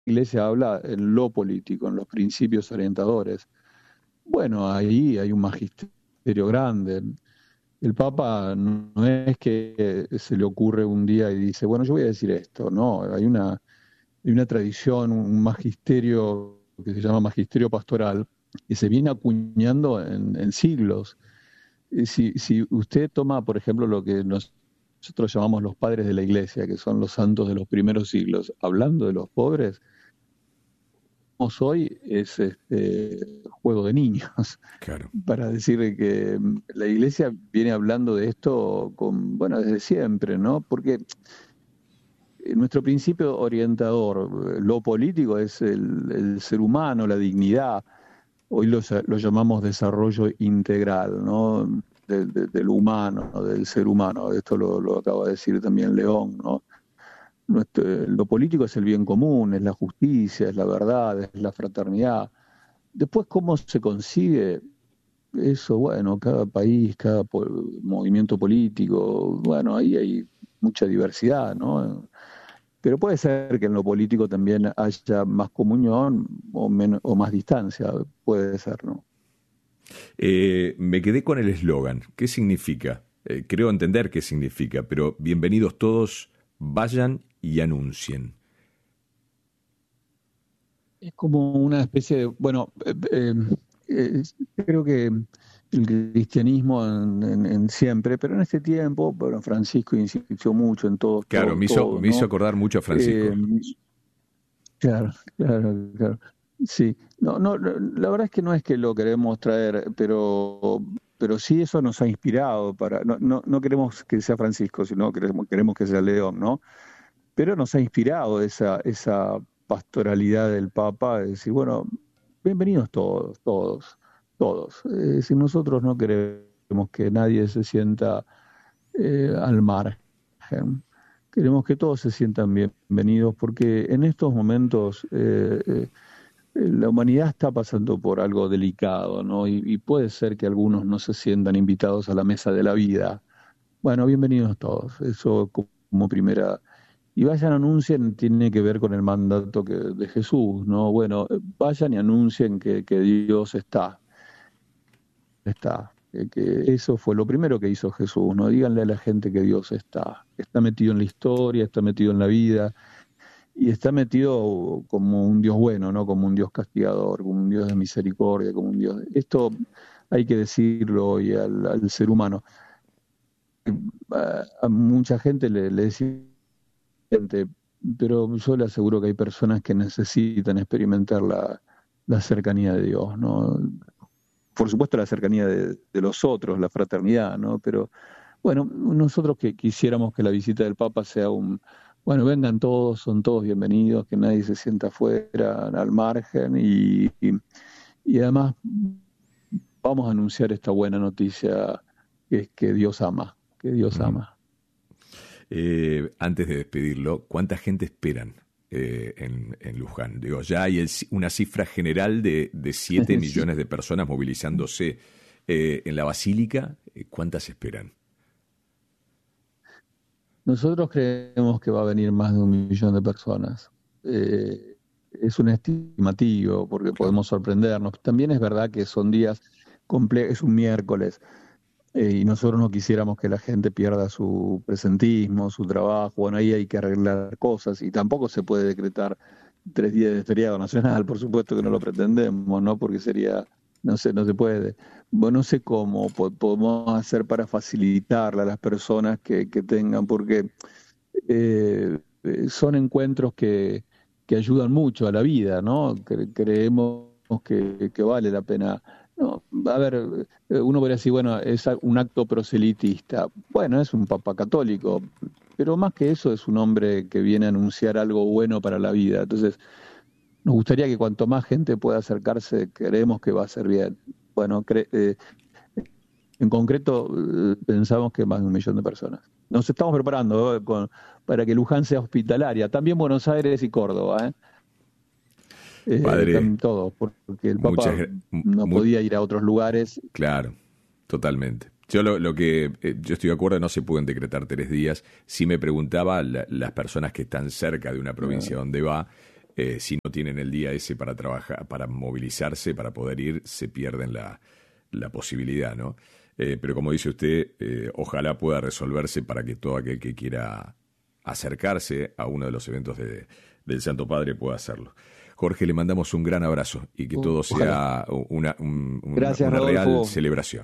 Iglesia habla en lo político, en los principios orientadores. Bueno, ahí hay un magisterio grande. El Papa no es que se le ocurre un día y dice, bueno, yo voy a decir esto, no, hay una tradición, un magisterio que se llama magisterio pastoral, que se viene acuñando en siglos. Si usted toma, por ejemplo, lo que nosotros llamamos los padres de la iglesia, que son los santos de los primeros siglos, hablando de los pobres, hoy es juego de niños, Claro. para decir que la iglesia viene hablando de esto bueno, desde siempre, ¿no? Porque nuestro principio orientador, lo político es el ser humano, la dignidad. Hoy lo llamamos desarrollo integral, ¿no? Del humano, ¿no? Del ser humano. Esto lo acaba de decir también León, ¿no? Lo político es el bien común, es la justicia, es la verdad, es la fraternidad. Después, ¿cómo se consigue eso? Bueno, cada país, cada movimiento político, bueno, ahí hay mucha diversidad, ¿no? Pero puede ser que en lo político también haya más comunión o, menos, o más distancia, puede ser, ¿no? Me quedé con el eslogan. ¿Qué significa? Creo entender qué significa, pero bienvenidos todos, vayan y anuncien. Es como una especie de, bueno, creo que el cristianismo en siempre, pero en este tiempo, bueno, Francisco insistió mucho en todo, Claro, todo, todo, me hizo ¿no? acordar mucho a Eh, Francisco. claro, claro, claro. Sí, no, no, la verdad es que no es que lo queremos traer, pero sí eso nos ha inspirado para, no queremos que sea Francisco, sino queremos que sea León, ¿no? Pero nos ha inspirado esa pastoralidad del Papa, de decir, bueno, bienvenidos todos, todos, todos. Si nosotros no queremos que nadie se sienta al margen, queremos que todos se sientan bienvenidos, porque en estos momentos la humanidad está pasando por algo delicado, ¿no? Y puede ser que algunos no se sientan invitados a la mesa de la vida. Bueno, bienvenidos todos. Eso como primera. Y vayan, anuncien, tiene que ver con el mandato de Jesús, ¿no? Bueno, vayan y anuncien que Dios está. Que eso fue lo primero que hizo Jesús, ¿no? Díganle a la gente que Dios está metido en la historia, está metido en la vida, y está metido como un Dios bueno, ¿no? Como un Dios castigador, como un Dios de misericordia, como un Dios. Esto hay que decirlo hoy al ser humano. A mucha gente le decía, pero yo le aseguro que hay personas que necesitan experimentar la cercanía de Dios, ¿no? Por supuesto la cercanía de los otros, la fraternidad, ¿no? Pero bueno, nosotros que quisiéramos que la visita del Papa sea bueno, vengan todos, son todos bienvenidos, que nadie se sienta afuera, al margen, y además vamos a anunciar esta buena noticia que es que Dios ama, que Dios Ujú. ama. Antes de despedirlo, ¿cuánta gente esperan en Luján? Digo, ya hay una cifra general de 7 millones de personas movilizándose en la Basílica. ¿Cuántas esperan? Nosotros creemos que va a venir más de 1 millón de personas. Es un estimativo porque Claro. podemos sorprendernos. También es verdad que son días complejos, es un miércoles, y nosotros no quisiéramos que la gente pierda su presentismo, su trabajo. Bueno, ahí hay que arreglar cosas y tampoco se puede decretar 3 días de feriado nacional, por supuesto que no lo Claro. pretendemos, ¿no? Porque sería, no sé, no se puede. Bueno, no sé cómo podemos hacer para facilitarle a las personas que tengan, porque son encuentros que ayudan mucho a la vida, ¿no? Creemos que vale la pena. No, a ver, uno podría decir, bueno, es un acto proselitista. Bueno, es un papa católico, pero más que eso es un hombre que viene a anunciar algo bueno para la vida. Entonces, nos gustaría que cuanto más gente pueda acercarse, creemos que va a ser bien. Bueno, en concreto, pensamos que más de 1 millón de personas. Nos estamos preparando para que Luján sea hospitalaria, también Buenos Aires y Córdoba, ¿eh? Padre, También todos, porque el muchas Papa gra- no mu- podía ir a otros lugares. claro, totalmente. Yo lo que yo estoy de acuerdo, no se pueden decretar 3 días. Sí me preguntaba las personas que están cerca de una eh, provincia donde va, si no tienen el día ese para trabajar, para movilizarse, para poder ir, se pierden la posibilidad, ¿no? Pero como dice usted, ojalá pueda resolverse para que todo aquel que quiera acercarse a uno de los eventos del Santo Padre pueda hacerlo. Jorge, le mandamos un gran abrazo y que todo sea una real celebración.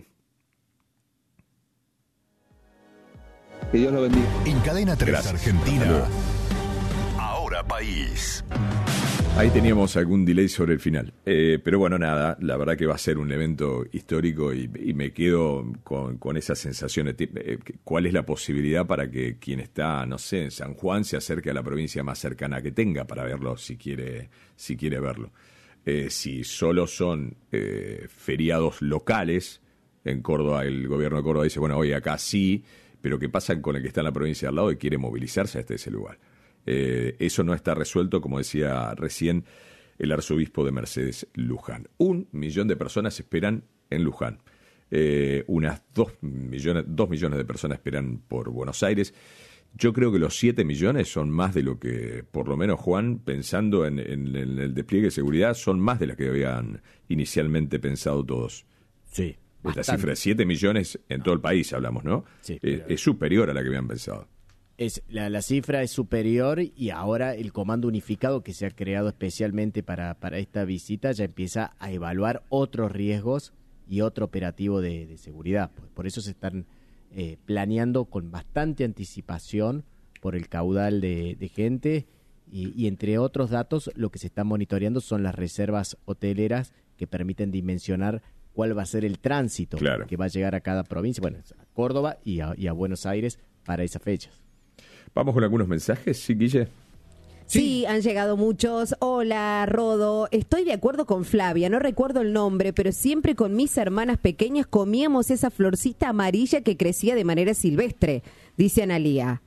Que Dios lo bendiga. En Cadena 3 Gracias. Argentina, Ahora País. Ahí teníamos algún delay sobre el final. Pero bueno, nada, la verdad que va a ser un evento histórico y me quedo con esa sensación de cuál es la posibilidad para que quien está, no sé, en San Juan se acerque a la provincia más cercana que tenga para verlo si quiere verlo. Si solo son feriados locales, en Córdoba el gobierno de Córdoba dice, bueno, hoy acá sí, pero ¿qué pasa con el que está en la provincia de al lado y quiere movilizarse hasta ese lugar? Eso no está resuelto, como decía recién el arzobispo de Mercedes Luján. 1 millón de personas esperan en Luján. Unas 2 millones de personas esperan por Buenos Aires. Yo creo que los 7 millones son más de lo que, por lo menos Juan, pensando en el despliegue de seguridad, son más de las que habían inicialmente pensado todos. Sí. La cifra de 7 millones en todo el país, hablamos, ¿no? Sí, es superior a la que habían pensado. La cifra es superior y ahora el comando unificado que se ha creado especialmente para esta visita ya empieza a evaluar otros riesgos y otro operativo de seguridad. Por eso se están planeando con bastante anticipación por el caudal de gente y entre otros datos lo que se está monitoreando son las reservas hoteleras que permiten dimensionar cuál va a ser el tránsito que va a llegar a cada provincia, bueno, a Córdoba y a Buenos Aires para esas fechas. Vamos con algunos mensajes, ¿sí, Guille? Sí, han llegado muchos. Hola, Rodo. Estoy de acuerdo con Flavia, no recuerdo el nombre, pero siempre con mis hermanas pequeñas comíamos esa florcita amarilla que crecía de manera silvestre, dice Analía.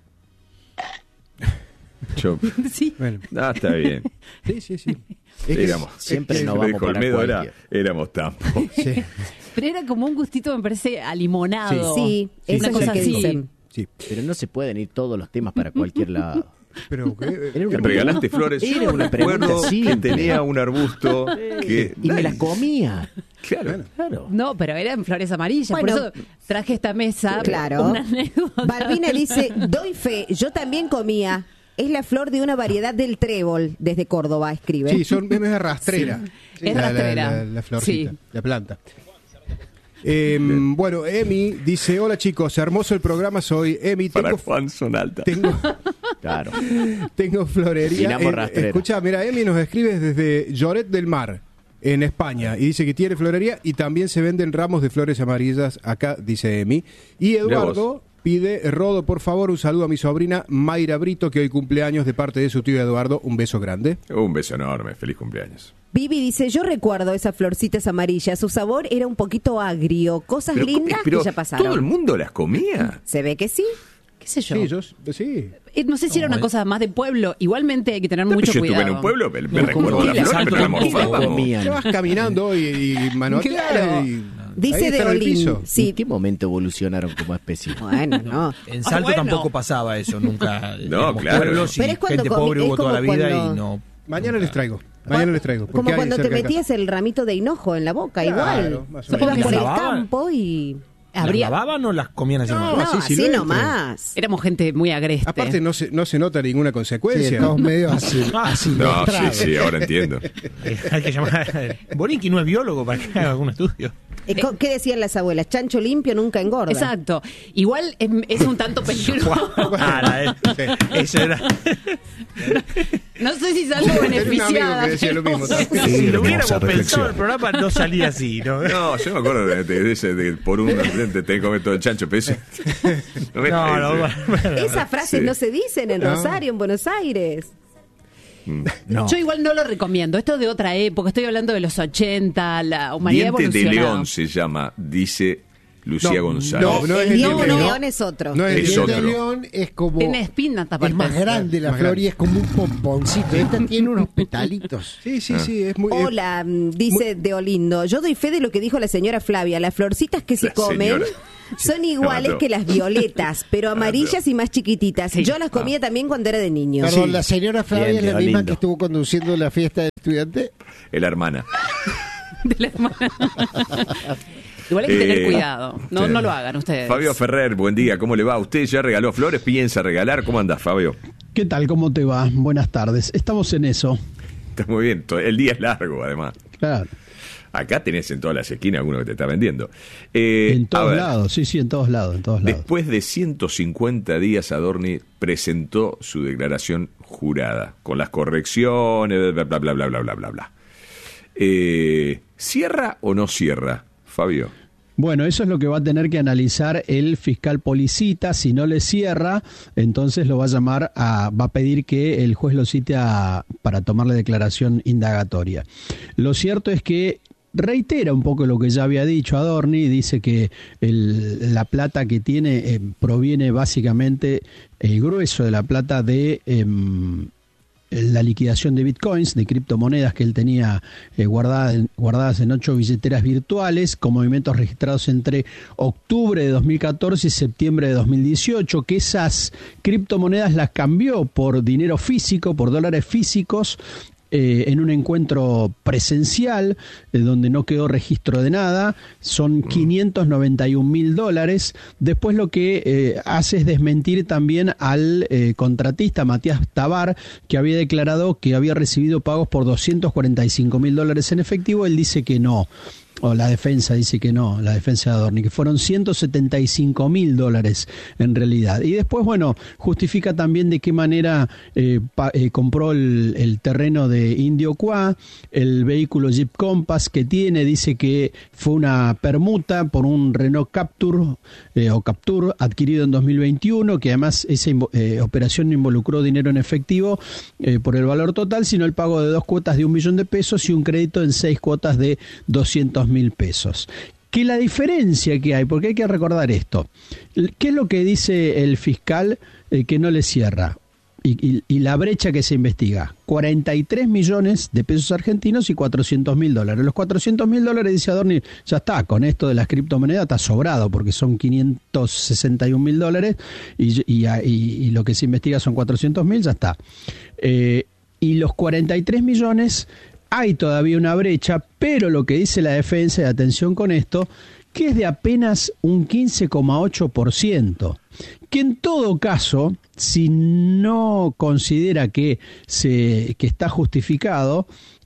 Sí. Bueno. No, está bien. Sí. Siempre no vamos para cualquier. Éramos tampos. Sí. Pero era como un gustito, me parece, a limonado. Sí, una eso cosa es lo que así. dicen. Sí. Pero no se pueden ir todos los temas para cualquier lado. Pero regalaste flores. Era una pregunta que tenía un arbusto que y me las comía. Claro. No, pero eran flores amarillas. Bueno, por eso traje esta mesa. Claro. Una anécdota. Balbina dice, doy fe, yo también comía. Es la flor de una variedad del trébol, desde Córdoba, escribe. Sí, es rastrera. Sí. Es rastrera. La florcita, sí. la planta. Bueno, Emi dice, hola chicos, hermoso el programa, soy Emi. Para Juan son altas. Claro. Tengo florería. Escucha, mira, Emi nos escribe desde Lloret del Mar, en España, y dice que tiene florería y también se venden ramos de flores amarillas acá, dice Emi. Y Eduardo pide, Rodo, por favor, un saludo a mi sobrina Mayra Brito, que hoy cumpleaños de parte de su tío Eduardo. Un beso grande. Un beso enorme, feliz cumpleaños. Vivi dice, yo recuerdo esas florcitas amarillas, su sabor era un poquito agrio, cosas lindas que ya pasaron. ¿Todo el mundo las comía? Se ve que sí. ¿Qué sé yo? Sí. No sé si era una cosa más de pueblo. Igualmente hay que tener mucho yo cuidado. estuve en un pueblo, me recuerdo la flor, pero la morfábamos. Te vas caminando y manoteas. Claro. Dice de Olín. Sí. ¿En qué momento evolucionaron como especie? Bueno, no. En Salto tampoco pasaba eso, nunca. No, claro. Pueblos y pero es cuando gente pobre hubo toda la vida cuando... y no. Mañana les traigo. Como cuando te metías el ramito de hinojo en la boca, igual. Más o Ibas menos. por el ¿Lavaban? campo y... ¿Las lavaban o las comían así? No, así silvestre. nomás. Éramos gente muy agreste. Aparte no se nota ninguna consecuencia. Estamos medio así. No, sí, ahora entiendo. Hay que llamar. Borinqui no es biólogo para que haga algún estudio. ¿Qué decían las abuelas? Chancho limpio nunca engorda. Exacto. Igual es un tanto peligroso. Eso era. No sé si salgo beneficiada. Que decía lo mismo. Si lo hubiéramos pensado, el programa no salía así. No, yo me acuerdo de ese, por un accidente te come todo el chancho, pero ese... Esas frases no se dicen en Rosario, en Buenos Aires. No. Yo igual no lo recomiendo. Esto es de otra época. Estoy hablando de los 80. La humanidad Diente de evolucionado. león se llama, dice Lucía González. No, el diente de león es otro. No, el diente otro. de león es como... Tiene espina, es más grande la flor y es como un pomponcito. Esta tiene unos petalitos. Sí, es muy... Hola, dice Deolindo. Yo doy fe de lo que dijo la señora Flavia. Las florcitas que se comen son iguales que las violetas, pero amarillas y más chiquititas. Yo las comía también cuando era de niño. Perdón, ¿la señora Flavia Bien, es la misma lindo. que estuvo conduciendo la fiesta del estudiante? Es la hermana. De la hermana. Igual hay que tener cuidado. No lo hagan ustedes. Fabio Ferrer, buen día. ¿Cómo le va? ¿Usted ya regaló flores? ¿Piensa regalar? ¿Cómo andás, Fabio? ¿Qué tal? ¿Cómo te va? Buenas tardes. Estamos en eso. Está muy bien. El día es largo, además. Claro. Acá tenés en todas las esquinas alguno que te está vendiendo. En todos lados, sí, en todos lados. Después de 150 días, Adorni presentó su declaración jurada, con las correcciones, bla, bla, bla, bla, bla, bla, bla. ¿Cierra o no cierra, Fabio? Bueno, eso es lo que va a tener que analizar el fiscal Policita. Si no le cierra, entonces lo va a llamar va a pedir que el juez lo cite para tomar la declaración indagatoria. Lo cierto es que reitera un poco lo que ya había dicho Adorni, dice que la plata que tiene proviene básicamente, el grueso de la plata de la liquidación de bitcoins, de criptomonedas que él tenía guardadas en 8 billeteras virtuales, con movimientos registrados entre octubre de 2014 y septiembre de 2018, que esas criptomonedas las cambió por dinero físico, por dólares físicos, en un encuentro presencial donde no quedó registro de nada. Son $591,000. Después lo que hace es desmentir también al contratista Matías Tabar, que había declarado que había recibido pagos por $245,000 en efectivo. Él dice que no. O la defensa dice que no, la defensa de Adorni, que fueron $175,000 en realidad. Y después, bueno, justifica también de qué manera compró el terreno de Indio Qua, el vehículo Jeep Compass que tiene, dice que fue una permuta por un Renault Captur adquirido en 2021, que además esa operación no involucró dinero en efectivo por el valor total, sino el pago de 2 cuotas de $1 millón y un crédito en 6 cuotas de $200,000. Que la diferencia que hay, porque hay que recordar esto, ¿qué es lo que dice el fiscal que no le cierra? Y la brecha que se investiga, 43 millones de pesos argentinos y $400,000. Los $400,000, dice Adorni, ya está, con esto de las criptomonedas está sobrado, porque son $561,000 y lo que se investiga son 400,000, ya está. Y los 43 millones... hay todavía una brecha, pero lo que dice la defensa, y atención con esto, que es de apenas un 15,8%, que en todo caso, si no considera que está justificado,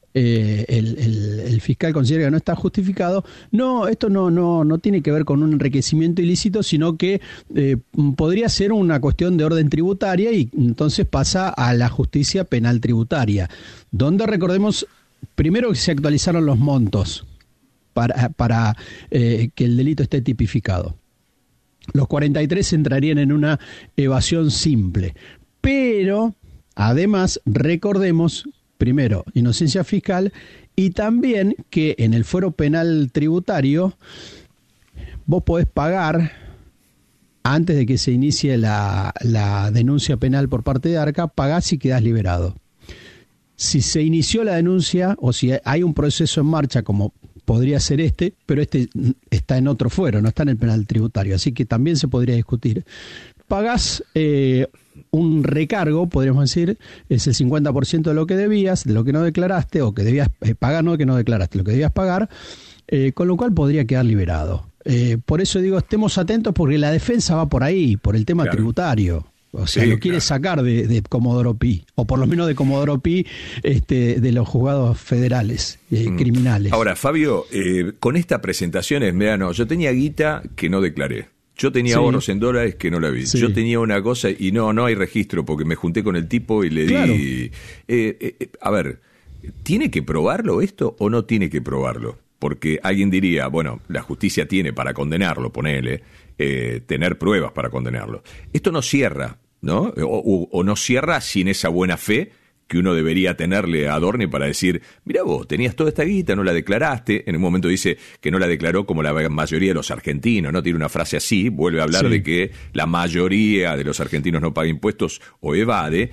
el fiscal considera que no está justificado, esto no tiene que ver con un enriquecimiento ilícito, sino que podría ser una cuestión de orden tributaria y entonces pasa a la justicia penal tributaria, donde recordemos primero que se actualizaron los montos para que el delito esté tipificado. Los 43 entrarían en una evasión simple. Pero, además, recordemos, primero, inocencia fiscal y también que en el fuero penal tributario vos podés pagar antes de que se inicie la denuncia penal por parte de ARCA, pagás y quedás liberado. Si se inició la denuncia o si hay un proceso en marcha, como podría ser pero este está en otro fuero, no está en el penal tributario, así que también se podría discutir. Pagás un recargo, podríamos decir, es el 50% de lo que debías, de lo que no declaraste, o que debías pagar, no que no declaraste, lo que debías pagar, con lo cual podría quedar liberado. Por eso digo, estemos atentos porque la defensa va por ahí, por el tema tributario. O sea, lo quiere sacar de Comodoro Pi, o por lo menos de Comodoro Pi, de los juzgados federales criminales. Ahora, Fabio, con esta presentación yo tenía guita que no declaré. Yo tenía ahorros en dólares que no la vi. Sí. Yo tenía una cosa y no hay registro porque me junté con el tipo y le di... a ver, ¿tiene que probarlo esto o no tiene que probarlo? Porque alguien diría, bueno, la justicia tiene para condenarlo, ponele, tener pruebas para condenarlo. Esto no cierra, ¿no? O no cierra sin esa buena fe que uno debería tenerle a Adorni para decir, mira vos, tenías toda esta guita, no la declaraste. En un momento dice que no la declaró como la mayoría de los argentinos, ¿no? Tiene una frase así, vuelve a hablar de que la mayoría de los argentinos no paga impuestos o evade.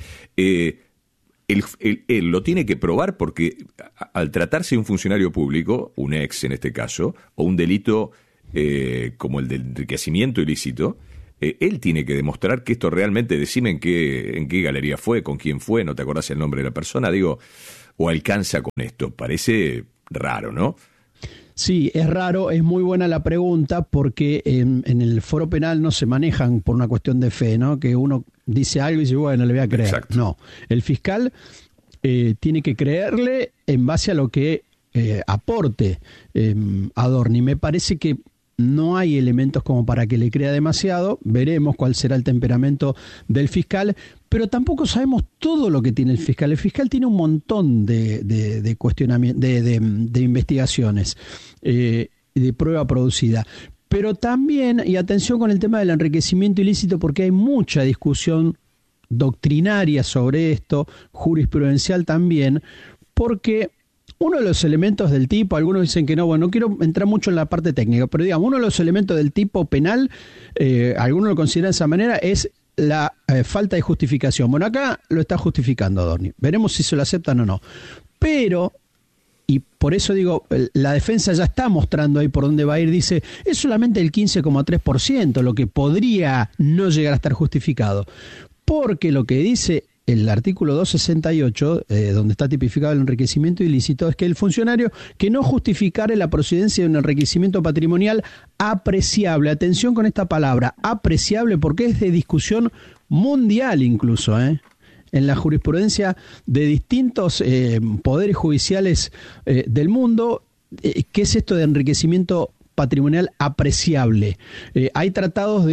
Él lo tiene que probar porque al tratarse de un funcionario público, un ex en este caso, o un delito como el del enriquecimiento ilícito, él tiene que demostrar que esto realmente, decime en qué galería fue, con quién fue, no te acordás el nombre de la persona, digo, o alcanza con esto. Parece raro, ¿no? Sí, es raro, es muy buena la pregunta porque en el foro penal no se manejan por una cuestión de fe, ¿no? Que uno dice algo y dice, bueno, le voy a creer. Exacto. No, el fiscal tiene que creerle en base a lo que aporte Adorni. Me parece que no hay elementos como para que le crea demasiado. Veremos cuál será el temperamento del fiscal, pero tampoco sabemos todo lo que tiene el fiscal. El fiscal tiene un montón de cuestionamientos, de investigaciones, de prueba producida. Pero también, y atención con el tema del enriquecimiento ilícito, porque hay mucha discusión doctrinaria sobre esto, jurisprudencial también, porque uno de los elementos del tipo, algunos dicen que no, bueno, no quiero entrar mucho en la parte técnica, pero digamos, uno de los elementos del tipo penal, algunos lo consideran de esa manera, es la falta de justificación. Bueno, acá lo está justificando Adorni. Veremos si se lo aceptan o no. Pero, y por eso digo, la defensa ya está mostrando ahí por dónde va a ir, dice, es solamente el 15,3%, lo que podría no llegar a estar justificado. Porque lo que dice el artículo 268, donde está tipificado el enriquecimiento ilícito, es que el funcionario que no justificare la procedencia de un enriquecimiento patrimonial apreciable, atención con esta palabra, apreciable, porque es de discusión mundial incluso, en la jurisprudencia de distintos poderes judiciales del mundo, ¿qué es esto de enriquecimiento patrimonial apreciable? Hay tratados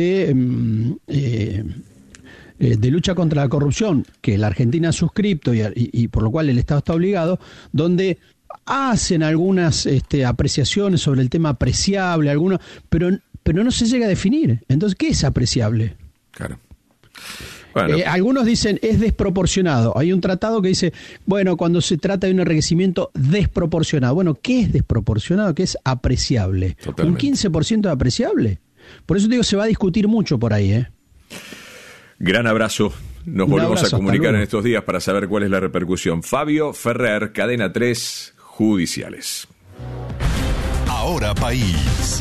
de lucha contra la corrupción, que la Argentina ha suscripto y por lo cual el Estado está obligado, donde hacen algunas apreciaciones sobre el tema apreciable, pero no se llega a definir. Entonces, ¿qué es apreciable? Claro. Bueno. Algunos dicen es desproporcionado. Hay un tratado que dice, bueno, cuando se trata de un enriquecimiento desproporcionado. Bueno, ¿qué es desproporcionado? ¿Qué es apreciable? Totalmente. ¿Un 15% de apreciable? Por eso digo, se va a discutir mucho por ahí, Gran abrazo. Nos volvemos a comunicar en estos días para saber cuál es la repercusión. Fabio Ferrer, Cadena 3, Judiciales. Ahora País.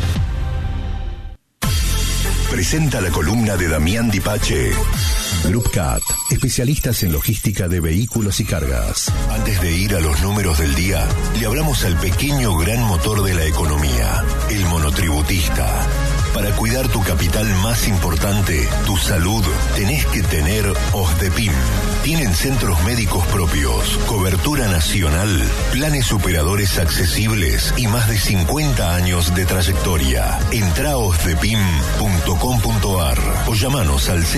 Presenta la columna de Damián Dipache. Group Cat, especialistas en logística de vehículos y cargas. Antes de ir a los números del día, le hablamos al pequeño gran motor de la economía, el monotributista. Para cuidar tu capital más importante, tu salud, tenés que tener OSDEPIM. Tienen centros médicos propios, cobertura nacional, planes superadores accesibles y más de 50 años de trayectoria. Entrá a osdepim.com.ar o llamanos al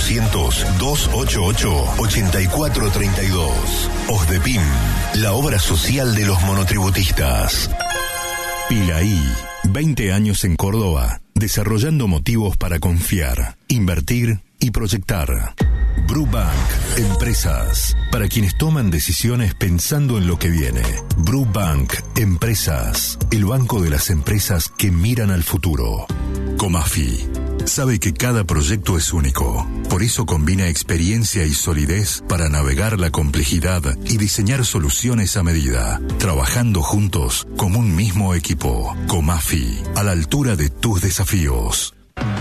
0800-288-8432. OSDEPIM, la obra social de los monotributistas. Pilaí, 20 años en Córdoba, desarrollando motivos para confiar, invertir y proyectar. Brubank, empresas, para quienes toman decisiones pensando en lo que viene. Brubank, empresas, el banco de las empresas que miran al futuro. Comafi, sabe que cada proyecto es único, por eso combina experiencia y solidez para navegar la complejidad y diseñar soluciones a medida, trabajando juntos como un mismo equipo. Comafi, a la altura de tus desafíos.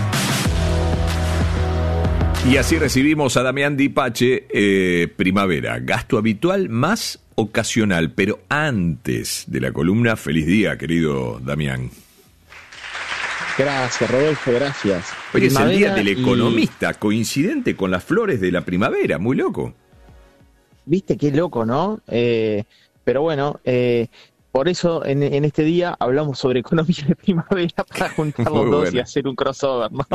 Y así recibimos a Damián Dipache. Primavera, gasto habitual más ocasional, pero antes de la columna, feliz día, querido Damián. Gracias, Rodolfo, gracias. Hoy es el día del economista, coincidente con las flores de la primavera, muy loco. Viste qué loco, ¿no? Pero bueno, por eso en este día hablamos sobre economía de primavera para juntar los dos y hacer un crossover, ¿no?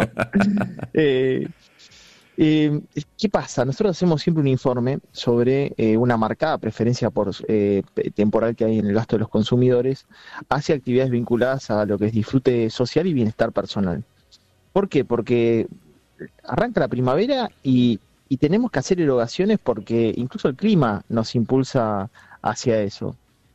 ¿Qué pasa? Nosotros hacemos siempre un informe sobre una marcada preferencia por temporal que hay en el gasto de los consumidores hacia actividades vinculadas a lo que es disfrute social y bienestar personal. ¿Por qué? Porque arranca la primavera y y tenemos que hacer erogaciones porque incluso el clima nos impulsa hacia eso.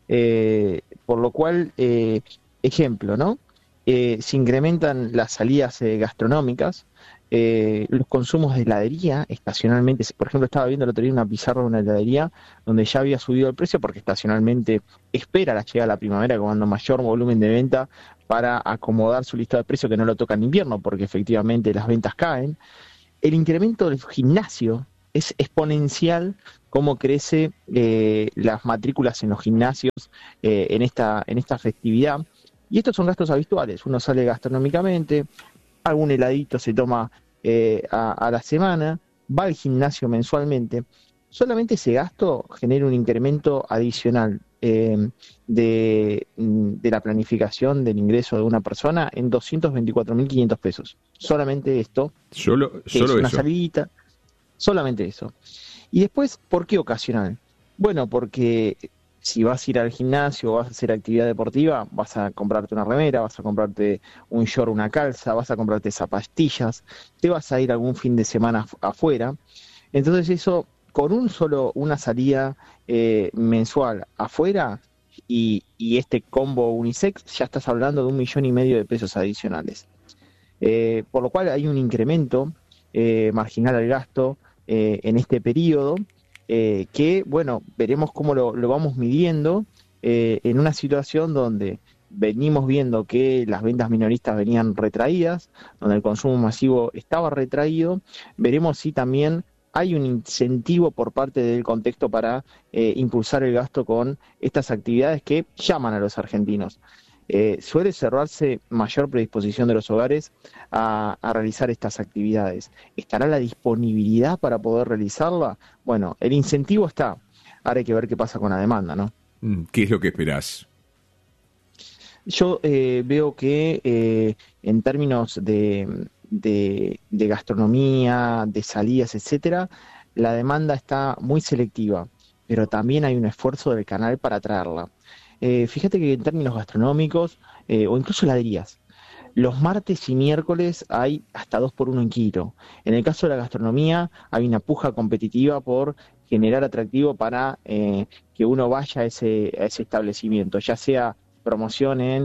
Por lo cual, ejemplo, ¿no? Se incrementan las salidas gastronómicas, los consumos de heladería estacionalmente. Por ejemplo, estaba viendo el otro día una pizarra de una heladería donde ya había subido el precio porque estacionalmente espera la llegada de la primavera cuando mayor volumen de venta para acomodar su lista de precios que no lo toca en invierno porque efectivamente las ventas caen. El incremento del gimnasio es exponencial cómo crece las matrículas en los gimnasios en esta festividad. Y estos son gastos habituales. Uno sale gastronómicamente, algún heladito se toma a la semana, va al gimnasio mensualmente. Solamente ese gasto genera un incremento adicional de la planificación del ingreso de una persona en 224.500 pesos. Solamente esto. Solo es una eso. salidita. Solamente eso. Y después, ¿por qué ocasional? Bueno, porque si vas a ir al gimnasio o vas a hacer actividad deportiva, vas a comprarte una remera, vas a comprarte un short, una calza, vas a comprarte zapatillas, te vas a ir algún fin de semana afuera. Entonces eso, con una salida mensual afuera y este combo unisex, ya estás hablando de 1,5 millones de pesos adicionales. Por lo cual hay un incremento marginal al gasto en este periodo, que, bueno, veremos cómo lo vamos midiendo en una situación donde venimos viendo que las ventas minoristas venían retraídas, donde el consumo masivo estaba retraído. Veremos si también hay un incentivo por parte del contexto para impulsar el gasto con estas actividades que llaman a los argentinos. Suele cerrarse mayor predisposición de los hogares a realizar estas actividades. ¿Estará la disponibilidad para poder realizarla? Bueno, el incentivo está. Ahora hay que ver qué pasa con la demanda, ¿no? ¿Qué es lo que esperás? Yo veo que en términos de gastronomía, de salidas, etcétera, la demanda está muy selectiva, pero también hay un esfuerzo del canal para atraerla. Fíjate que en términos gastronómicos, o incluso heladerías, los martes y miércoles hay hasta 2x1 en kilo. En el caso de la gastronomía, hay una puja competitiva por generar atractivo para que uno vaya a ese establecimiento, ya sea promoción en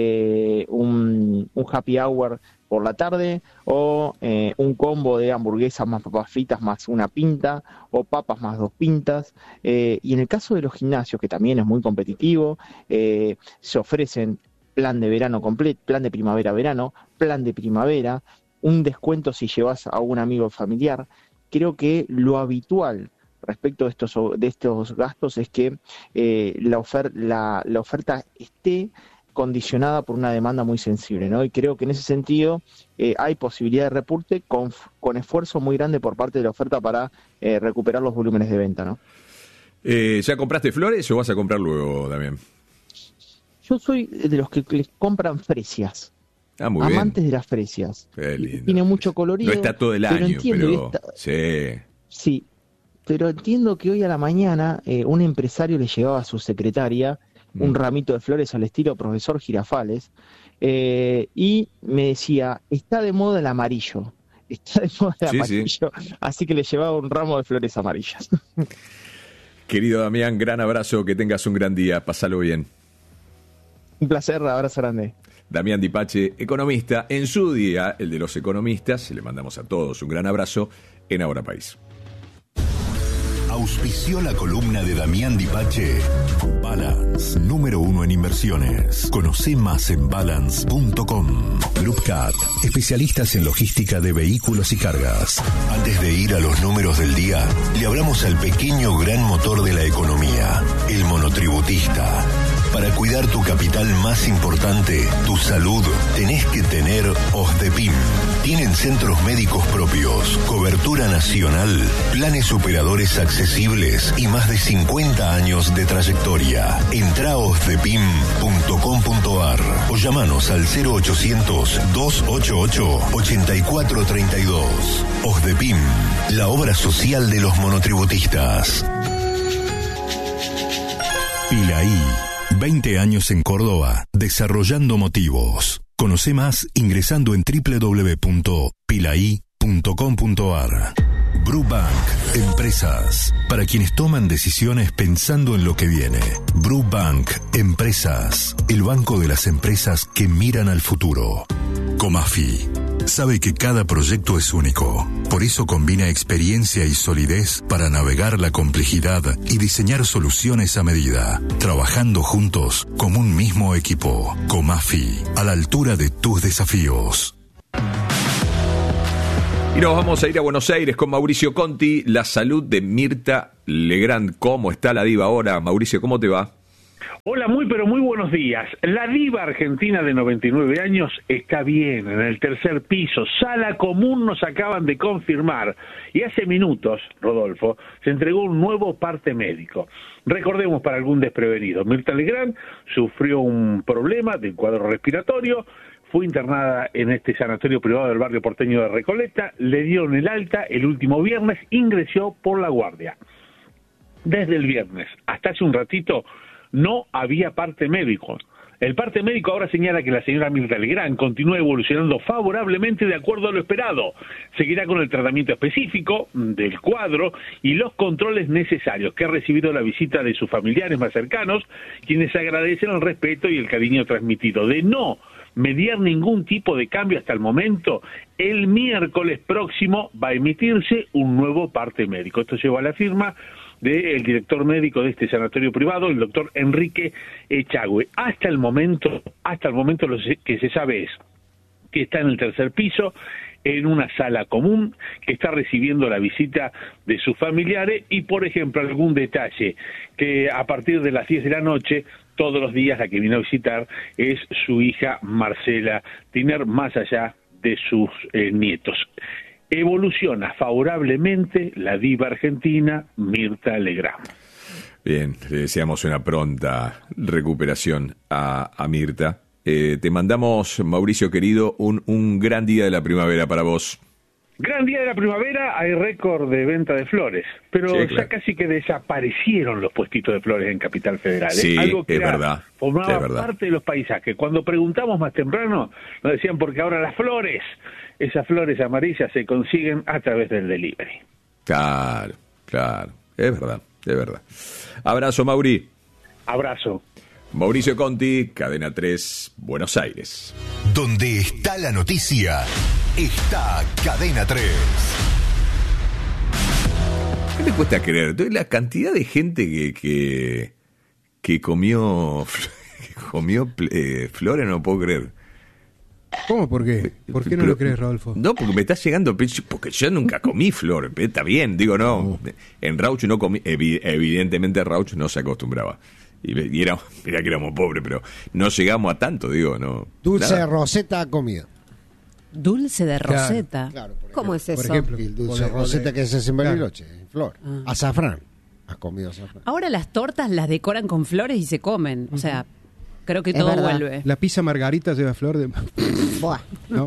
un happy hour por la tarde, o un combo de hamburguesas más papas fritas más una pinta, o papas más 2 pintas. Y en el caso de los gimnasios, que también es muy competitivo, se ofrecen plan de verano completo, plan de primavera-verano, plan de primavera, un descuento si llevas a un amigo familiar. Creo que lo habitual respecto de estos gastos es que la oferta esté condicionada por una demanda muy sensible, ¿no? Y creo que en ese sentido hay posibilidad de repunte con esfuerzo muy grande por parte de la oferta para recuperar los volúmenes de venta, ¿no? ¿Ya compraste flores o vas a comprar luego, Damián? Yo soy de los que les compran fresias. Muy amantes bien. De las fresias. Qué lindo. Tiene mucho colorido. No está todo el año, pero sí, pero entiendo que hoy a la mañana un empresario le llevaba a su secretaria un ramito de flores al estilo profesor Girafales, y me decía, está de moda el amarillo, así que le llevaba un ramo de flores amarillas. Querido Damián, gran abrazo, que tengas un gran día, pásalo bien. Un placer, abrazo grande. Damián Di Pace, economista, en su día, el de los economistas, le mandamos a todos un gran abrazo en Ahora País. Auspició la columna de Damián Di Pace, Balance, número 1 en inversiones. Conoce más en balance.com. Club Cat, especialistas en logística de vehículos y cargas. Antes de ir a los números del día, le hablamos al pequeño gran motor de la economía, el monotributista. Para cuidar tu capital más importante, tu salud, tenés que tener OSDEPIM. Tienen centros médicos propios, cobertura nacional, planes operadores accesibles y más de 50 años de trayectoria. Entrá a osdepim.com.ar o llamanos al 0800-288-8432. OSDEPIM, la obra social de los monotributistas. Pilaí, 20 años en Córdoba, desarrollando motivos. Conoce más ingresando en www.pilaí.com.ar. Brubank, Empresas. Para quienes toman decisiones pensando en lo que viene. Brubank, Empresas. El banco de las empresas que miran al futuro. Comafi. Sabe que cada proyecto es único. Por eso combina experiencia y solidez para navegar la complejidad y diseñar soluciones a medida. Trabajando juntos como un mismo equipo. Comafi. A la altura de tus desafíos. Y nos vamos a ir a Buenos Aires con Mauricio Conti, la salud de Mirta Legrand. ¿Cómo está la diva ahora? Mauricio, ¿cómo te va? Hola, pero muy buenos días. La diva argentina de 99 años está bien, en el tercer piso, sala común nos acaban de confirmar. Y hace minutos, Rodolfo, se entregó un nuevo parte médico. Recordemos para algún desprevenido, Mirta Legrand sufrió un problema del cuadro respiratorio, fue internada en este sanatorio privado del barrio porteño de Recoleta, le dieron el alta el último viernes, ingresó por la guardia. Desde el viernes hasta hace un ratito no había parte médico. El parte médico ahora señala que la señora Mirta Legrand continúa evolucionando favorablemente de acuerdo a lo esperado. Seguirá con el tratamiento específico del cuadro y los controles necesarios, que ha recibido la visita de sus familiares más cercanos, quienes agradecen el respeto y el cariño transmitido. De no mediar ningún tipo de cambio hasta el momento, el miércoles próximo va a emitirse un nuevo parte médico. Esto lleva a la firma del director médico de este sanatorio privado, el doctor Enrique Echagüe. Hasta el momento lo que se sabe es que está en el tercer piso, en una sala común, que está recibiendo la visita de sus familiares y, por ejemplo, algún detalle, que a partir de las 10 de la noche, todos los días la que vino a visitar es su hija Marcela Tiner, más allá de sus nietos. Evoluciona favorablemente la diva argentina Mirta Legrand. Bien, le deseamos una pronta recuperación a Mirta. Te mandamos, Mauricio querido, un gran día de la primavera para vos. Gran día de la primavera, hay récord de venta de flores, pero sí, claro, ya casi que desaparecieron los puestitos de flores en Capital Federal. Sí, algo que es verdad. Formaba parte de los paisajes. Cuando preguntamos más temprano, nos decían porque ahora las flores, esas flores amarillas se consiguen a través del delivery. Claro, es verdad. Abrazo, Mauri. Abrazo. Mauricio Conti, Cadena 3, Buenos Aires. Donde está la noticia, está Cadena 3. ¿Qué me cuesta creer? La cantidad de gente que comió flores, no puedo creer. ¿Cómo? ¿Por qué? ¿Por qué no lo crees, Rodolfo? No, porque me está llegando, porque yo nunca comí flor, está bien, digo, no. En Rauch no comí, evidentemente Rauch no se acostumbraba. Y mirá que éramos pobres, pero no llegamos a tanto, digo, no. Dulce de Roseta ha comido. Dulce de Roseta. Claro, ¿Cómo es eso? Por ejemplo, el dulce de Roseta que se hace en Bariloche, en flor. Azafrán. Has comido azafrán. Ahora las tortas las decoran con flores y se comen. O sea, creo que todo vuelve. La pizza margarita lleva flor de... ¿No?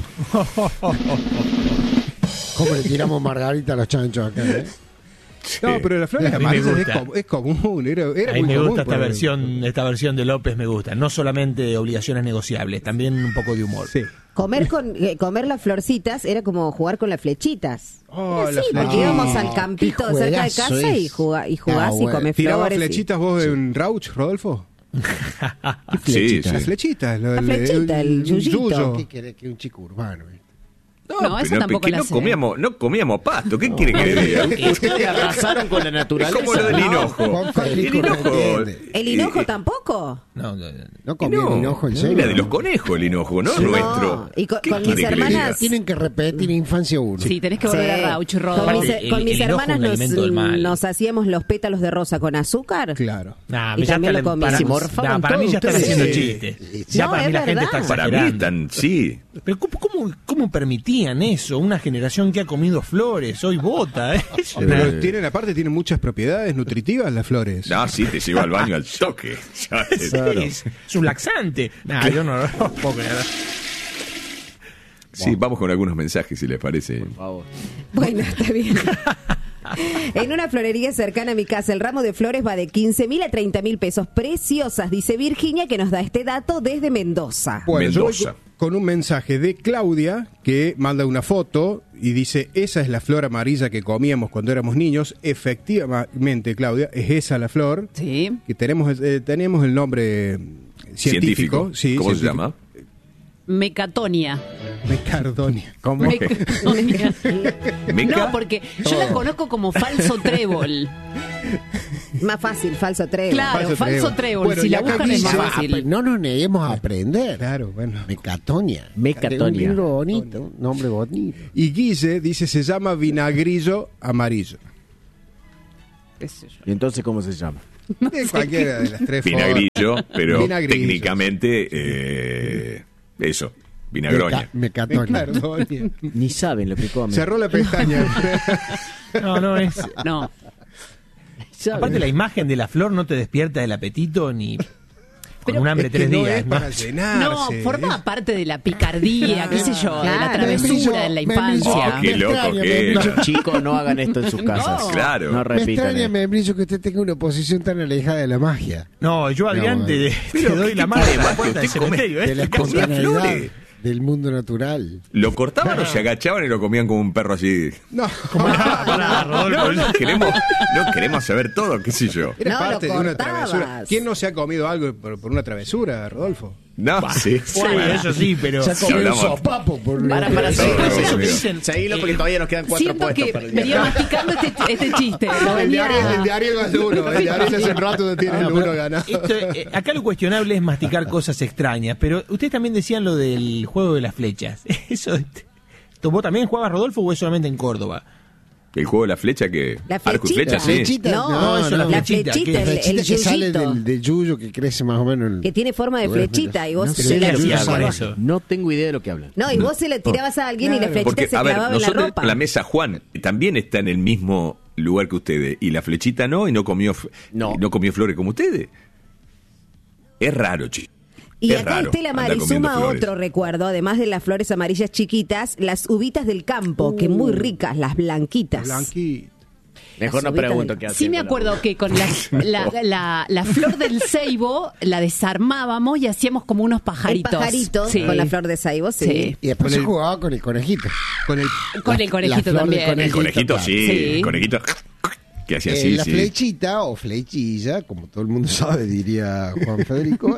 ¿Cómo le tiramos margarita a los chanchos acá, No, pero la flor es común. Era a mí muy me común gusta esta versión de López, me gusta. No solamente obligaciones negociables, también un poco de humor. Sí. Comer las florcitas era como jugar con las flechitas. Sí, porque íbamos al campito cerca de casa y jugás y comés flores. ¿Tirabas flechitas vos en Rauch, Rodolfo? Sí. Las flechitas. El yuyito. ¿Qué querés que un chico urbano? No, eso tampoco que no comíamos pasto. ¿Qué quiere que le diga? Ustedes arrasaron con la naturaleza. Es como lo del hinojo. ¿El hinojo tampoco? No comía el hinojo, en serio. Era de los conejos el hinojo, no nuestro. Y con mis hermanas... Tienen que repetir Infancia 1. Sí, tenés que volver a Rauch, Rodo. Con mis hermanas nos hacíamos los pétalos de rosa con azúcar. Claro. Y también lo comíamos. Para mí ya están haciendo chistes. Ya para mí la gente está exagerando. Para mí están, sí. Pero ¿cómo permitían eso? Una generación que ha comido flores, hoy vota. Pero tienen muchas propiedades nutritivas las flores. Sí, te lleva al baño al toque. Es un laxante. Yo no puedo creer. Sí, vamos con algunos mensajes, si les parece. Por favor. Bueno, está bien. En una florería cercana a mi casa, el ramo de flores va de 15.000 a 30.000 pesos. Preciosas, dice Virginia, que nos da este dato desde Mendoza. Bueno, yo voy con un mensaje de Claudia, que manda una foto y dice, esa es la flor amarilla que comíamos cuando éramos niños. Efectivamente, Claudia, es esa la flor. Sí. Que tenemos el nombre científico. Sí, ¿Cómo científico. se llama? Mecatonia. Mecardonia. ¿Cómo? Mecatonia. No, porque yo la conozco como falso trébol. Más fácil, falso trébol. Claro, falso trébol. Bueno, si la y acá buscan es más dice, fácil. no nos neguemos a aprender. Claro, bueno. Mecatonia. Mecatonia. Un libro bonito, un nombre bonito. Y Guille dice, se llama vinagrillo amarillo. ¿Y entonces cómo se llama? Cualquiera de las tres Vinagrillo, pero Vinagrillo, técnicamente, eso, vinagroña. Mecatonia. Ni saben lo que comen. Cerró la pestaña. No es. No. Aparte, la imagen de la flor no te despierta el apetito ni con un hambre Es que 3 no días. es ¿no? para llenarse. No, forma parte de la picardía, qué sé yo, de la Claro. travesura en la infancia. Oh, qué loco que era. Chicos, no hagan esto en sus casas. Claro. No Me repitan. extraña, Membrillo, que usted tenga una posición tan alejada de la magia. No, yo, Adrián, No, te doy la mano a la puerta del Usted come cementerio. De la Casi espontaneidad flores. del mundo natural. Lo cortaban o se agachaban y lo comían como un perro así. No, Pará, Rodolfo. No queremos saber todo, qué sé yo. era No, parte lo de una cortabas. travesura. ¿Quién no se ha comido algo por una travesura, Rodolfo? No, sí. Bueno, eso sí, pero. Se ha comido un hablamos. sopapo por Para, No, eso que no, dicen. Seguilo porque todavía nos quedan 4 Siento puestos que para el día. venía masticando este chiste. Lo El venía- diario no es uno. El diario hace un rato no tiene el uno ganado. Esto, acá lo cuestionable es masticar cosas extrañas, pero ustedes también decían lo del juego de las flechas. ¿Eso vos también jugabas, Rodolfo, o es solamente en Córdoba? El juego de la flecha que... La Arco y flechita. flecha, sí. Flechita, No, eso es la la flechita, flechita, ¿qué? el flechita que sale yuyito, del yuyo que crece más o menos. que tiene forma de flechita y vos No se sé la de lo que tirabas. hablan. eso. No tengo idea de lo que hablan. No, y vos se la tirabas a alguien y la flechita Porque, se a ver, clavaba en la nosotros, ropa. la mesa Juan también está en el mismo lugar que ustedes, y la flechita no, y no comió flores como ustedes. Es raro, chico. Y Es acá raro Estela andar Mari comiendo suma flores. otro recuerdo, además de las flores amarillas chiquitas, las uvitas del campo, que muy ricas, las blanquitas. Blanquito. Mejor no Las ubitas pregunto del- qué hacen. Sí me con la acuerdo boca. que con la flor del ceibo la desarmábamos y hacíamos como unos El pajaritos. pajarito Sí. con la flor de saibo, sí. Sí. Y después se jugaba con el conejito. Con el Con el conejito flor del también. El conejito, claro. sí. Sí. El conejito que hacía así, La sí. flechita o flechilla, como todo el mundo sabe, diría Juan Federico,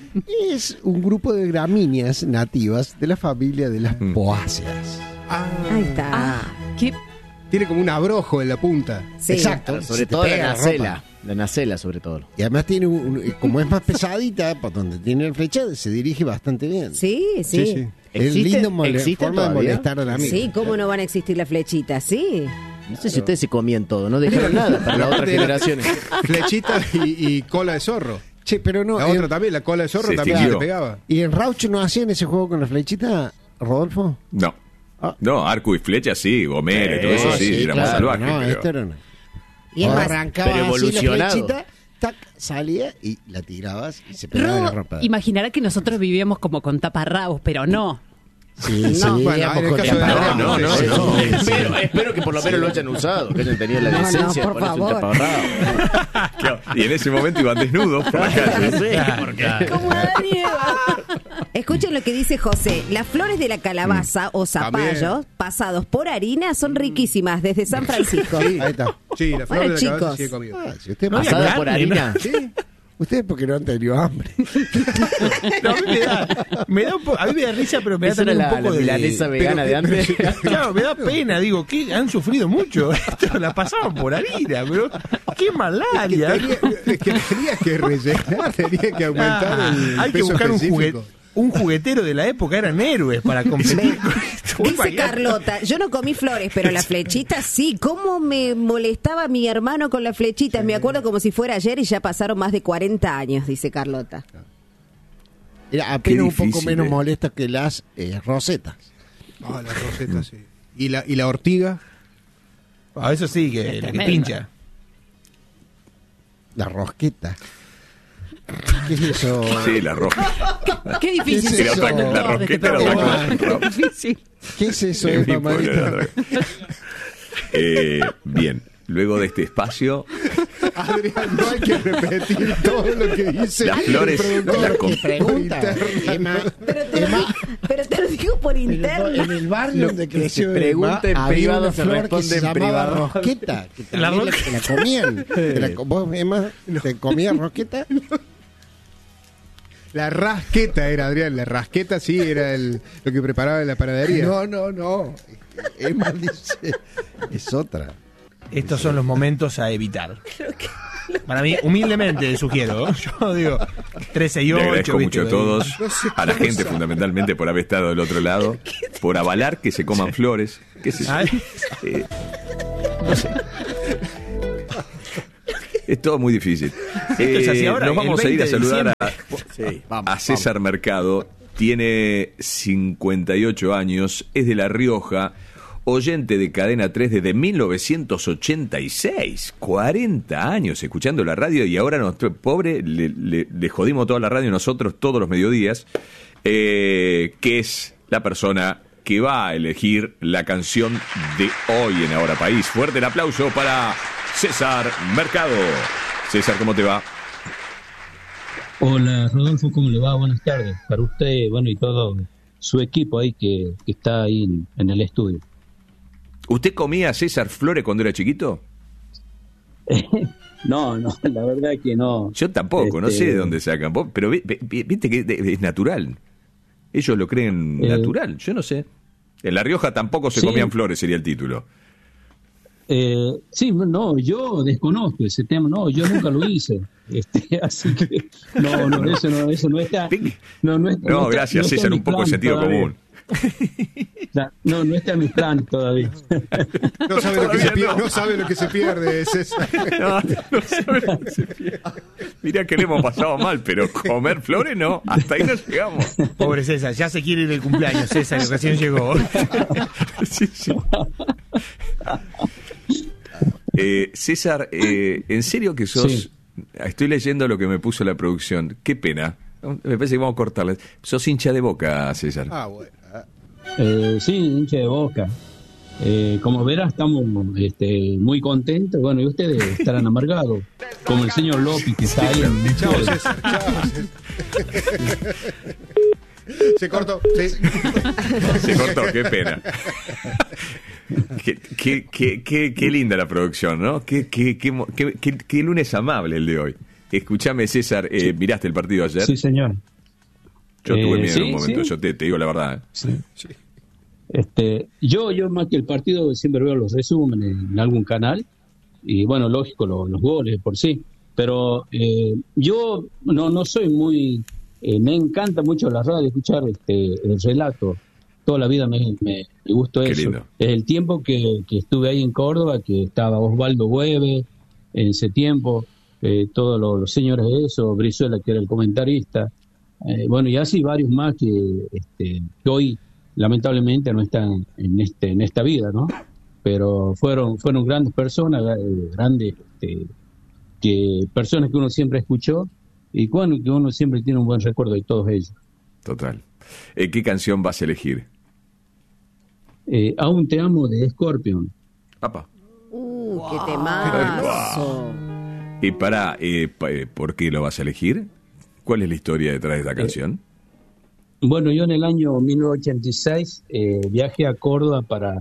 es un grupo de gramíneas nativas de la familia de las poáceas. Ahí está. Ah, qué tiene como un abrojo en la punta. Sí. Exacto. Sobre se te todo la pega nacela. ropa. La nacela, sobre todo. Y además tiene como es más pesadita, por donde tiene el flechado, se dirige bastante bien. Sí, sí. Sí, sí. Es ¿Existe- lindo existe forma de todavía? molestar a la amiga. Sí, ¿cómo no van a existir las flechitas? Sí. No sé si ustedes se comían todo, no dejaron nada para las otras generaciones. Flechita y cola de zorro. Che, pero no. La otra también, la cola de zorro Se también extinguió. le pegaba. ¿Y en Raucho no hacían ese juego con la flechita, Rodolfo? No. Ah. No, arco y flecha sí, Gomero y todo eso sí, era más claro, salvaje. No, pero- esto era una. Y es más, Arrancabas pero así la evolucionado. flechita, tac, salía y la tirabas y se pegaba en la Rodo ropa. imaginará que nosotros vivíamos como con taparrabos, pero no. Sí, No. sí, Bueno, íbamos en el con caso de la- Adrián, No, no, sí, no. sí. Espero que por lo menos lo hayan usado, que hayan tenido la No, no, decencia de por ponerse un favor. taparrabo. Y en ese momento iban desnudos por la calle. No sé, porque... como Adán y Eva. Escuchen lo que dice José. Las flores de la calabaza o zapallo También. pasados por harina son riquísimas desde San Francisco. Ahí está. Sí, la flor Bueno, de la cabeza chicos. sí he comido. Ah, si usted No había Pasada por carne, harina. Sí. Ustedes porque no han tenido hambre. No, a mí a mí me da risa, pero me da Esa era también un la poco de milanesa vegana de antes. Claro, me da pena, digo, que han sufrido mucho. Esto la pasaban por harina, pero qué malaria. Es que tenía que rellenar, tenía que aumentar el Hay que peso buscar específico. un juguetero de la época, eran héroes para competir con esto. Muy Dice variante. Carlota, yo no comí flores, pero las flechitas sí. ¿Cómo me molestaba mi hermano con las flechitas? Me acuerdo como si fuera ayer y ya pasaron más de 40 años, dice Carlota. Era apenas un poco difícil, menos molesta que las rosetas. Ah, la roseta, sí. ¿Y la ortiga? Ah, eso sí, que la que tremenda. pincha. La rosqueta. ¿Qué es eso? Sí, la roja. Qué difícil. ¿Qué es eso? La rosqueta era otra cosa. Difícil. ¿Qué es eso, Es mi Eva pueblo, Marita? la verdad. Bien. luego de este espacio. Adrián, no hay que repetir todo lo que dice. Las flores. Pregunta, Emma, pero te lo digo por interno. en el barrio donde creció Emma, en había privado, una se flor que responde se en llamaba privado. rosqueta, que también la comían. ¿Vos, Emma, te comías rosqueta? La rasqueta era, Adrián, la rasqueta sí era lo que preparaba en la panadería. No. Emma dice, es otra. Estos son los momentos a evitar. Para mí, humildemente sugiero. Yo digo, 368. Le agradezco mucho a todos, No sé a la cómo gente sabe. fundamentalmente por haber estado del otro lado, por avalar que se coman flores. ¿Qué sé yo? Ay. No sé. Es todo muy difícil. es así ahora, Nos vamos el a ir a 20 de saludar Sí, a César Mercado. Tiene 58 años, es de La Rioja, oyente de Cadena 3 desde 1986. 40 años escuchando la radio y ahora, pobre, le jodimos toda la radio nosotros todos los mediodías, que es la persona que va a elegir la canción de hoy en Ahora País. Fuerte el aplauso para César Mercado. César, ¿cómo te va? Hola Rodolfo, ¿cómo le va? Buenas tardes. Para usted, bueno, y todo su equipo ahí que está ahí en el estudio. ¿Usted comía César flores cuando era chiquito? No, la verdad que no. Yo tampoco, no sé de dónde sacan. Pero viste que es natural. Ellos lo creen natural, yo no sé. En La Rioja tampoco se comían flores, sería el título. Sí, no, yo desconozco ese tema, no, yo nunca lo hice. Así que eso no está. No, gracias, César, un poco de sentido común. No está en mis planes todavía. No sabe lo que se pierde, César. No sabe lo que se pierde. Mirá que le hemos pasado mal, pero comer flores no, hasta ahí no llegamos. Pobre César, ya se quiere ir del cumpleaños, César, que recién llegó. Sí. César, ¿en serio que sos? Sí. Estoy leyendo lo que me puso la producción. Qué pena. Me parece que vamos a cortarle. Sos hincha de Boca, César. Bueno. Sí, hincha de Boca. Como verás, estamos muy contentos. Bueno, y ustedes estarán amargados. Como el señor López, que está ahí. Chao, César. Se cortó. Sí. Se cortó, qué pena. Qué linda la producción, ¿no? Qué lunes amable el de hoy. Escúchame, César, ¿miraste el partido ayer? Sí, señor. Yo tuve miedo en un momento, yo te digo la verdad. Sí. Yo más que el partido siempre veo los resúmenes en algún canal y bueno, lógico, los goles por sí, pero yo no soy muy... me encanta mucho la radio, escuchar el relato. Toda la vida me gustó eso. Lindo. El tiempo que estuve ahí en Córdoba, que estaba Osvaldo Hueve en ese tiempo, todos los señores de eso, Brizuela, que era el comentarista, bueno, y así varios más que hoy lamentablemente no están en esta vida, ¿no? Pero fueron grandes personas, personas que uno siempre escuchó y bueno, que uno siempre tiene un buen recuerdo de todos ellos. Total. ¿Qué canción vas a elegir? Aún te amo, de Scorpion. Apa. ¡Qué temazo! Y ¿por qué lo vas a elegir? ¿Cuál es la historia detrás de esta canción? Bueno, yo en el año 1986 viajé a Córdoba para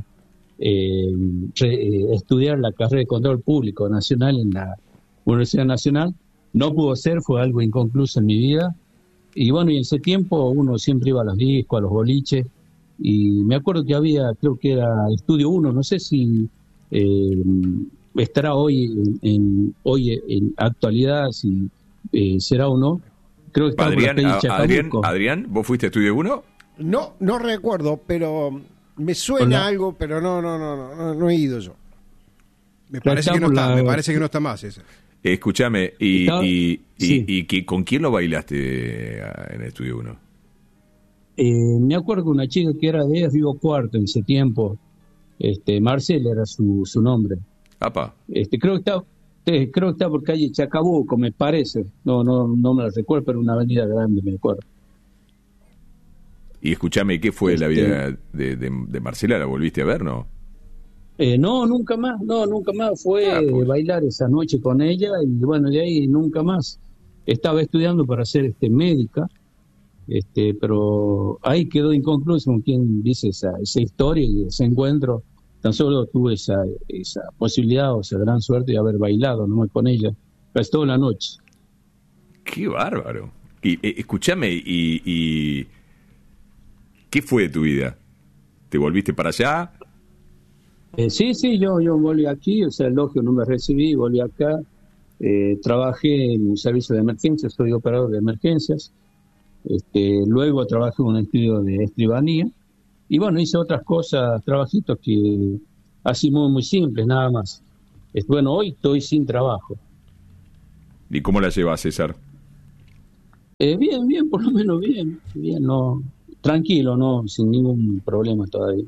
estudiar la carrera de Control Público Nacional en la Universidad Nacional. No pudo ser, fue algo inconcluso en mi vida. Y bueno, y en ese tiempo uno siempre iba a los discos, a los boliches. Y me acuerdo que había, creo que era Estudio 1, no sé si estará hoy en actualidad, si será o no. Creo que Adrián, ¿vos fuiste a Estudio 1? No recuerdo, pero me suena algo, pero no he ido yo. Me parece que no está más ese. Escúchame, ¿con quién lo bailaste en Estudio 1? Me acuerdo que una chica que era de Río Cuarto en ese tiempo, Marcela era su nombre. Apa. Creo que está por calle Chacabuco, me parece. No me la recuerdo, pero una avenida grande, me acuerdo. Y escúchame, ¿qué fue la vida de Marcela? ¿La volviste a ver, no? No, nunca más. Fue bailar esa noche con ella y bueno, de ahí nunca más. Estaba estudiando para ser médica, pero ahí quedó inconcluso, con quien dice esa historia y ese encuentro. Tan solo tuve esa posibilidad o esa gran suerte de haber bailado nomás con ella, casi toda la noche. ¡Qué bárbaro! Y escúchame, y ¿qué fue de tu vida? ¿Te volviste para allá? Sí, yo volví aquí, o sea, lógico, no me recibí, volví acá, trabajé en un servicio de emergencias, soy operador de emergencias, luego trabajé en un estudio de escribanía, y bueno, hice otras cosas, trabajitos que así muy simples, nada más. Bueno, hoy estoy sin trabajo. ¿Y cómo la llevas, César? Bien, por lo menos bien, no, tranquilo, no, sin ningún problema todavía.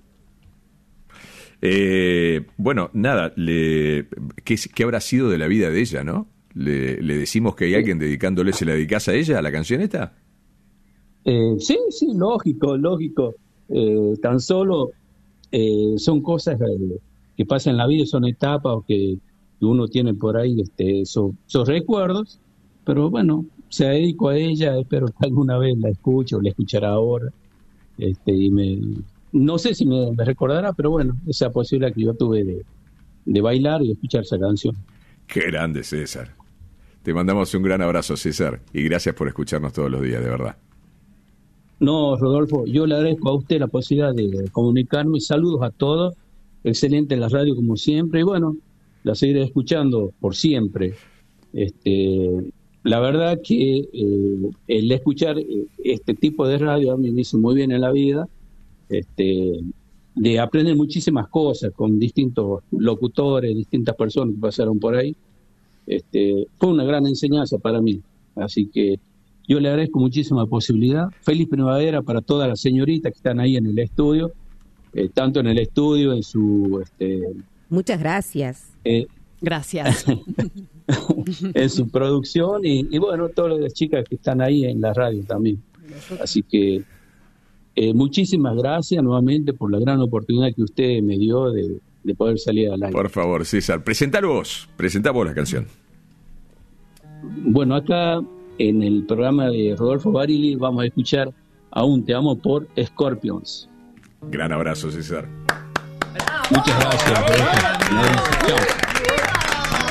Bueno, nada, ¿qué habrá sido de la vida de ella, no? ¿Le decimos que hay alguien dedicándole, se la dedicás a ella, a la canción esta? Sí, lógico. Tan solo son cosas que pasan en la vida, son etapas o que uno tiene por ahí esos recuerdos, pero bueno, se dedico a ella, espero que alguna vez la escuche o la escuchará ahora, y no sé si me recordará, pero bueno, esa posibilidad que yo tuve de bailar y escuchar esa canción. Qué grande, César. Te mandamos un gran abrazo, César, y gracias por escucharnos todos los días, de verdad. No, Rodolfo, yo le agradezco a usted la posibilidad de comunicarme. Saludos a todos. Excelente la radio como siempre. Y bueno, la seguiré escuchando por siempre. La verdad que el escuchar este tipo de radio a mí me hizo muy bien en la vida. De aprender muchísimas cosas con distintos locutores, distintas personas que pasaron por ahí. Fue una gran enseñanza para mí. Así que yo le agradezco muchísimo la posibilidad. Feliz primavera para todas las señoritas que están ahí en el estudio, tanto en el estudio, en su... Muchas gracias. Gracias. En su producción y bueno, todas las chicas que están ahí en la radio también. Así que muchísimas gracias nuevamente por la gran oportunidad que usted me dio de poder salir al aire. Por favor, César, presentá vos la canción. Bueno, acá en el programa de Rodolfo Barili vamos a escuchar Aún te amo por Scorpions. Gran abrazo, César. Muchas gracias. Chao.